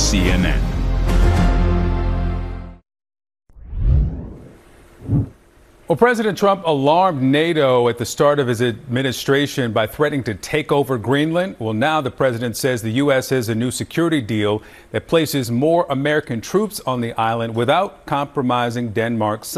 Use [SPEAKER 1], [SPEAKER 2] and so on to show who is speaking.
[SPEAKER 1] CNN.
[SPEAKER 2] Well, President Trump alarmed NATO at the start of his administration by threatening to take over Greenland. Well, now the president says the U.S. has a new security deal that places more American troops on the island without compromising Denmark's